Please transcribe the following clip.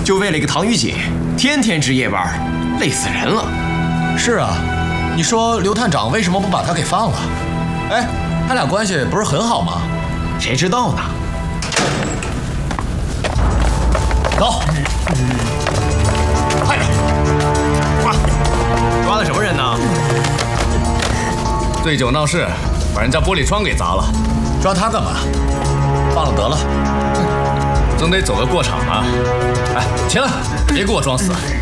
就为了一个唐雨姐，天天值夜班，累死人了。 是啊，你说刘探长为什么不把他给放了？哎，他俩关系不是很好吗？ 谁知道呢？ 走，快点！ 抓的什么人呢？ 醉酒闹事，把人家玻璃窗给砸了。 抓他干嘛？放了得了。 总得走个过场啊！哎，起来，别给我装死！